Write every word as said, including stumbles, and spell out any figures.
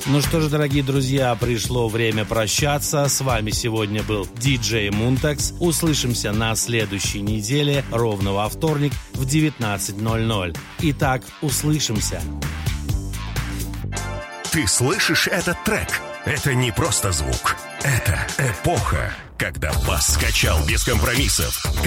Ну что же, дорогие друзья, пришло время прощаться. С вами сегодня был диджей Мунтекс. Услышимся на следующей неделе, ровно во вторник в девятнадцать ноль ноль. Итак, услышимся. Ты слышишь этот трек? Это не просто звук. Это эпоха, когда бас скачал без компромиссов,